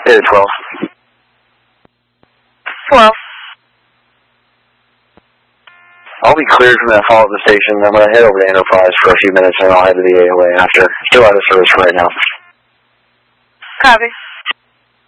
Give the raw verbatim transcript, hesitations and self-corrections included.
Data twelve. twelve. I'll be cleared from that follow-up the station. I'm going to head over to Enterprise for a few minutes, and I'll head to the A O A after. Still out of service right now. Copy.